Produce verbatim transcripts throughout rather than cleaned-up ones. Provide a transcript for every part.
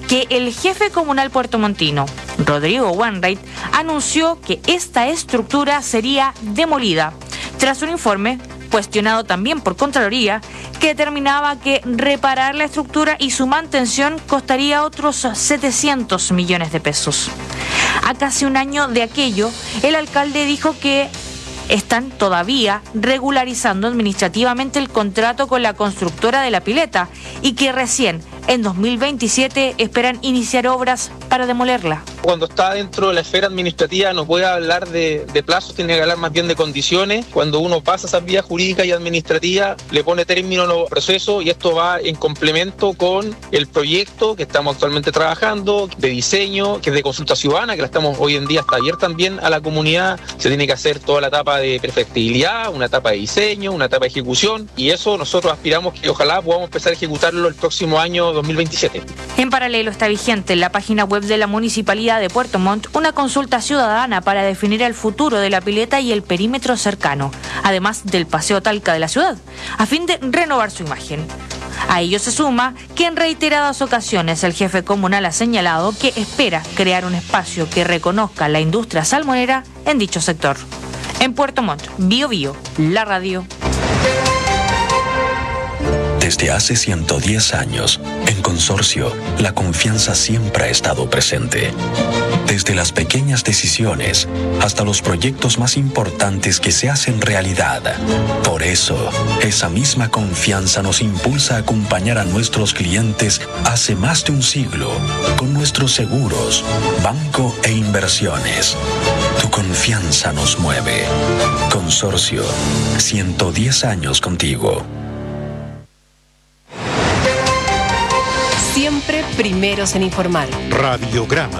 que el jefe comunal puertomontino, Rodrigo Wainwright, anunció que esta estructura sería demolida tras un informe cuestionado también por Contraloría, que determinaba que reparar la estructura y su mantención costaría otros setecientos millones de pesos. A casi un año de aquello, el alcalde dijo que están todavía regularizando administrativamente el contrato con la constructora de la pileta y que recién en dos mil veintisiete esperan iniciar obras para demolerla. Cuando está dentro de la esfera administrativa no puede hablar de, de plazos, tiene que hablar más bien de condiciones. Cuando uno pasa esas vías jurídicas y administrativas, le pone término a los procesos y esto va en complemento con el proyecto que estamos actualmente trabajando, de diseño, que es de consulta ciudadana, que la estamos hoy en día hasta ayer también a la comunidad. Se tiene que hacer toda la etapa de perfectibilidad, una etapa de diseño, una etapa de ejecución y eso nosotros aspiramos que ojalá podamos empezar a ejecutarlo el próximo año dos mil veintisiete. En paralelo está vigente en la página web de la Municipalidad de Puerto Montt una consulta ciudadana para definir el futuro de la pileta y el perímetro cercano, además del Paseo Talca de la ciudad, a fin de renovar su imagen. A ello se suma que en reiteradas ocasiones el jefe comunal ha señalado que espera crear un espacio que reconozca la industria salmonera en dicho sector. En Puerto Montt, Bio Bio, la radio. Desde hace ciento diez años, en Consorcio, la confianza siempre ha estado presente. Desde las pequeñas decisiones hasta los proyectos más importantes que se hacen realidad. Por eso, esa misma confianza nos impulsa a acompañar a nuestros clientes hace más de un siglo con nuestros seguros, banco e inversiones. Tu confianza nos mueve. Consorcio, ciento diez años contigo. Siempre primeros en informar. Radiograma.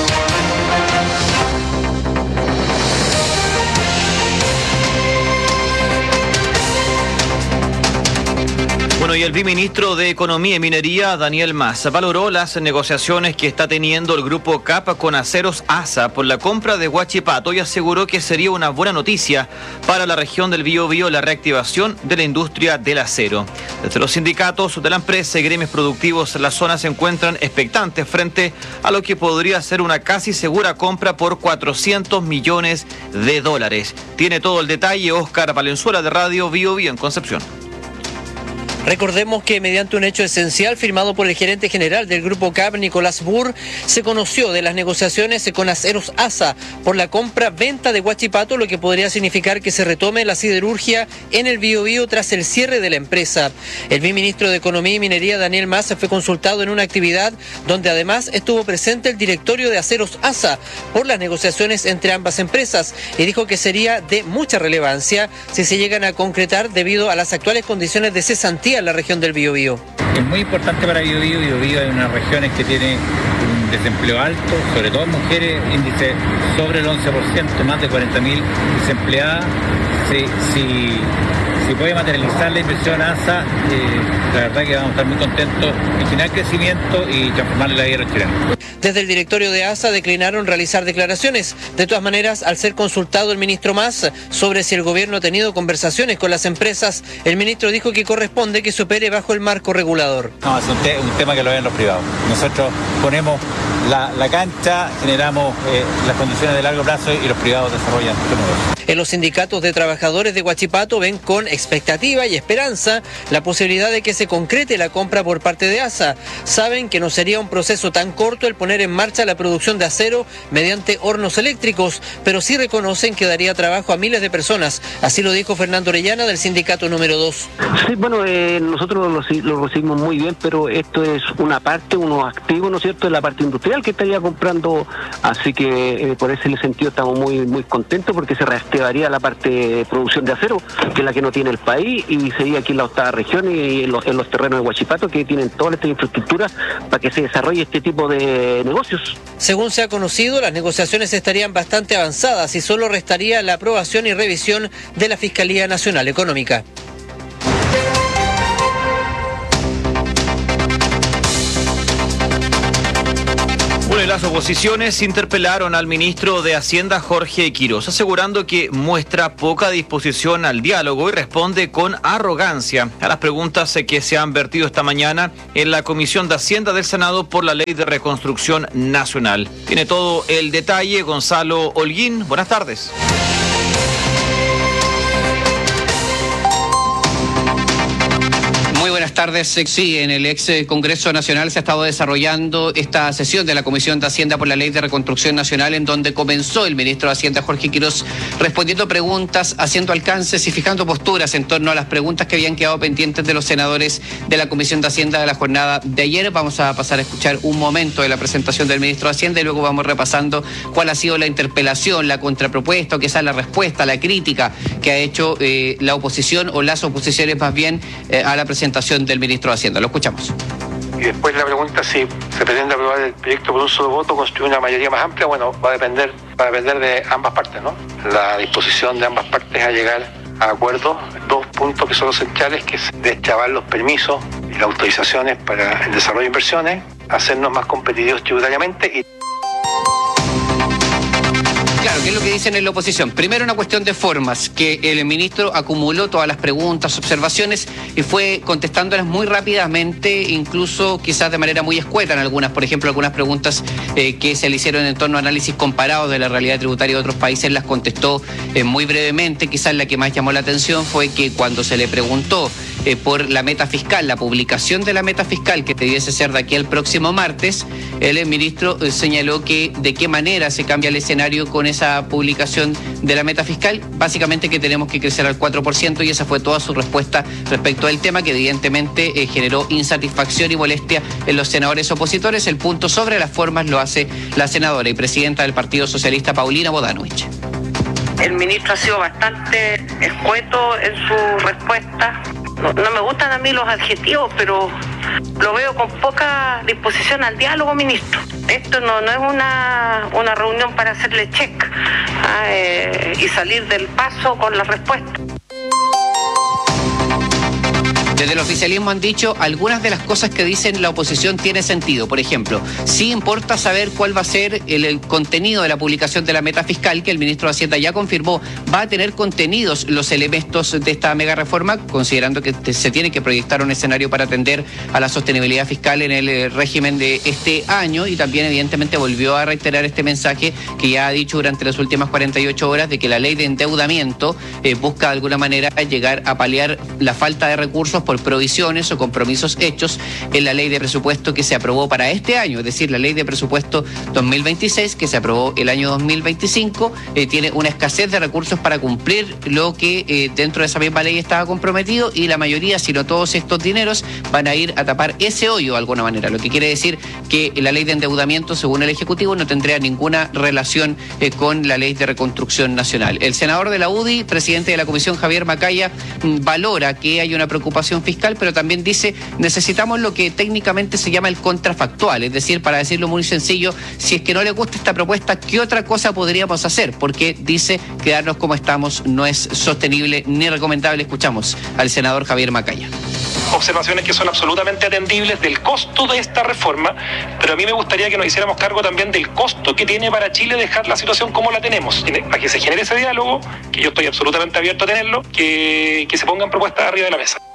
Bueno, y el viceministro de Economía y Minería, Daniel Mas, valoró las negociaciones que está teniendo el grupo C A P con Aceros ASA por la compra de Huachipato y aseguró que sería una buena noticia para la región del Biobío la reactivación de la industria del acero. Desde los sindicatos de la empresa y gremios productivos en la zona se encuentran expectantes frente a lo que podría ser una casi segura compra por cuatrocientos millones de dólares. Tiene todo el detalle Óscar Valenzuela de Radio Biobío en Concepción. Recordemos que mediante un hecho esencial firmado por el gerente general del Grupo C A P, Nicolás Burr, se conoció de las negociaciones con Aceros ASA por la compra-venta de Huachipato, lo que podría significar que se retome la siderurgia en el Biobío tras el cierre de la empresa. El viceministro de Economía y Minería, Daniel Mas, fue consultado en una actividad donde además estuvo presente el directorio de Aceros ASA por las negociaciones entre ambas empresas y dijo que sería de mucha relevancia si se llegan a concretar debido a las actuales condiciones de cesantía en la región del Biobío. Es muy importante para Biobío. Biobío es unas regiones que tiene un desempleo alto, sobre todo mujeres, índice sobre el once por ciento, más de cuarenta mil desempleadas. Si, si, si puede materializar la inversión ASA, eh, la verdad que vamos a estar muy contentos en generar crecimiento y transformarle la vida a los chilenos. Desde el directorio de ASA declinaron realizar declaraciones. De todas maneras, al ser consultado el ministro Mas sobre si el gobierno ha tenido conversaciones con las empresas, el ministro dijo que corresponde que se opere bajo el marco regulador. No, es un, te un tema que lo ven los privados. Nosotros ponemos la, la cancha, generamos eh, las condiciones de largo plazo y los privados desarrollan su negocio. En los sindicatos de trabajadores de Huachipato ven con expectativa y esperanza la posibilidad de que se concrete la compra por parte de ASA. Saben que no sería un proceso tan corto el poner en marcha la producción de acero mediante hornos eléctricos, pero sí reconocen que daría trabajo a miles de personas. Así lo dijo Fernando Orellana del sindicato número dos. Sí, bueno, eh, nosotros lo, lo recibimos muy bien, pero esto es una parte, uno activo, ¿no es cierto?, de la parte industrial que estaría comprando, así que eh, por ese sentido estamos muy muy contentos porque se reactivaría la parte de producción de acero, que es la que no tiene el país, y sería aquí en la octava región y en los, en los terrenos de Huachipato, que tienen toda esta infraestructura para que se desarrolle este tipo de negocios. Según se ha conocido, las negociaciones estarían bastante avanzadas y solo restaría la aprobación y revisión de la Fiscalía Nacional Económica. Bueno, y las oposiciones interpelaron al ministro de Hacienda, Jorge Quiroz, asegurando que muestra poca disposición al diálogo y responde con arrogancia a las preguntas que se han vertido esta mañana en la Comisión de Hacienda del Senado por la Ley de Reconstrucción Nacional. Tiene todo el detalle Gonzalo Holguín. Buenas tardes. Muy buenas tardes. Sí, en el ex Congreso Nacional se ha estado desarrollando esta sesión de la Comisión de Hacienda por la Ley de Reconstrucción Nacional, en donde comenzó el ministro de Hacienda, Jorge Quiroz, respondiendo preguntas, haciendo alcances y fijando posturas en torno a las preguntas que habían quedado pendientes de los senadores de la Comisión de Hacienda de la jornada de ayer. Vamos a pasar a escuchar un momento de la presentación del ministro de Hacienda y luego vamos repasando cuál ha sido la interpelación, la contrapropuesta, o quizás la respuesta, la crítica que ha hecho eh, la oposición o las oposiciones más bien eh, a la presentación del ministro de Hacienda. Lo escuchamos. Y después la pregunta si se pretende aprobar el proyecto por un solo voto, construir una mayoría más amplia. Bueno, va a depender, va a depender de ambas partes, ¿no? La disposición de ambas partes a llegar a acuerdos. Dos puntos que son los centrales, que es deschavar los permisos y las autorizaciones para el desarrollo de inversiones, hacernos más competitivos tributariamente y... Claro, ¿qué es lo que dicen en la oposición? Primero, una cuestión de formas, que el ministro acumuló todas las preguntas, observaciones y fue contestándolas muy rápidamente, incluso quizás de manera muy escueta en algunas. Por ejemplo, algunas preguntas eh, que se le hicieron en torno a análisis comparados de la realidad tributaria de otros países las contestó eh, muy brevemente. Quizás la que más llamó la atención fue que cuando se le preguntó eh, por la meta fiscal, la publicación de la meta fiscal que debiese ser de aquí al próximo martes, el ministro eh, señaló que de qué manera se cambia el escenario con esa publicación de la meta fiscal, básicamente que tenemos que crecer al cuatro por ciento, y esa fue toda su respuesta respecto del tema, que evidentemente eh, generó insatisfacción y molestia en los senadores opositores. El punto sobre las formas lo hace la senadora y presidenta del Partido Socialista, Paulina Bodanovich. El ministro ha sido bastante escueto en su respuesta. No, no me gustan a mí los adjetivos, pero lo veo con poca disposición al diálogo, ministro. Esto no, no es una, una reunión para hacerle check ah, eh, y salir del paso con la respuesta. Desde el oficialismo han dicho algunas de las cosas que dicen la oposición tiene sentido. Por ejemplo, sí importa saber cuál va a ser el, el contenido de la publicación de la meta fiscal, que el ministro de Hacienda ya confirmó va a tener contenidos los elementos de esta mega reforma, considerando que se tiene que proyectar un escenario para atender a la sostenibilidad fiscal en el régimen de este año, y también evidentemente volvió a reiterar este mensaje que ya ha dicho durante las últimas cuarenta y ocho horas de que la ley de endeudamiento eh, busca de alguna manera llegar a paliar la falta de recursos por provisiones o compromisos hechos en la ley de presupuesto que se aprobó para este año, es decir, la ley de presupuesto dos mil veintiséis que se aprobó el año dos mil veinticinco, eh, tiene una escasez de recursos para cumplir lo que eh, dentro de esa misma ley estaba comprometido, y la mayoría, si no todos estos dineros, van a ir a tapar ese hoyo de alguna manera, lo que quiere decir que la ley de endeudamiento, según el Ejecutivo, no tendría ninguna relación eh, con la ley de reconstrucción nacional. El senador de la U D I, presidente de la Comisión, Javier Macaya, valora que hay una preocupación fiscal, pero también dice necesitamos lo que técnicamente se llama el contrafactual, es decir, para decirlo muy sencillo, si es que no le gusta esta propuesta, ¿qué otra cosa podríamos hacer? Porque dice quedarnos como estamos no es sostenible ni recomendable. Escuchamos al senador Javier Macaya. Observaciones que son absolutamente atendibles del costo de esta reforma, pero a mí me gustaría que nos hiciéramos cargo también del costo que tiene para Chile dejar la situación como la tenemos, para que se genere ese diálogo, que yo estoy absolutamente abierto a tenerlo, que, que se pongan propuestas arriba de la mesa.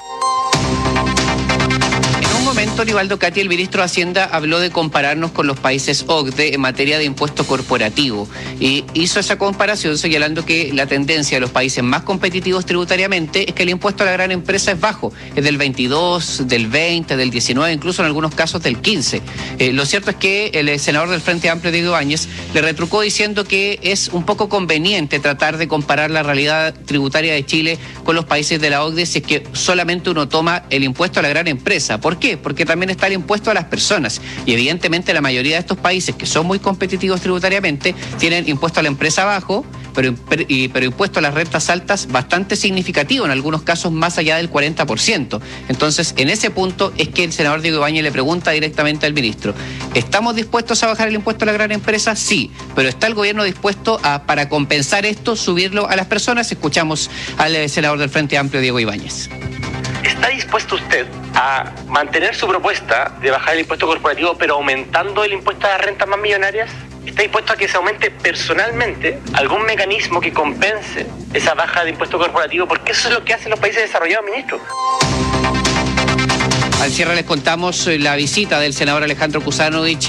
En un momento, Nivaldo Cati, el ministro de Hacienda, habló de compararnos con los países O C D E en materia de impuesto corporativo y hizo esa comparación señalando que la tendencia de los países más competitivos tributariamente es que el impuesto a la gran empresa es bajo, es del veintidós, del veinte, del diecinueve, incluso en algunos casos del quince. Eh, lo cierto es que el senador del Frente Amplio, Diego Ibáñez, le retrucó diciendo que es un poco conveniente tratar de comparar la realidad tributaria de Chile con los países de la O C D E si es que solamente uno toma el impuesto a la gran empresa. ¿Por qué? Porque también está el impuesto a las personas, y evidentemente la mayoría de estos países que son muy competitivos tributariamente tienen impuesto a la empresa bajo, pero, pero impuesto a las rentas altas bastante significativo, en algunos casos más allá del cuarenta por ciento. Entonces, en ese punto es que el senador Diego Ibáñez le pregunta directamente al ministro, ¿estamos dispuestos a bajar el impuesto a la gran empresa? Sí, pero ¿está el gobierno dispuesto a, para compensar esto, subirlo a las personas? Escuchamos al senador del Frente Amplio, Diego Ibáñez. ¿Está dispuesto usted a mantener su propuesta de bajar el impuesto corporativo pero aumentando el impuesto a las rentas más millonarias? ¿Está dispuesto a que se aumente personalmente algún mecanismo que compense esa baja de impuesto corporativo? Porque eso es lo que hacen los países desarrollados, ministro. Al cierre les contamos la visita del senador Alejandro Kusanovich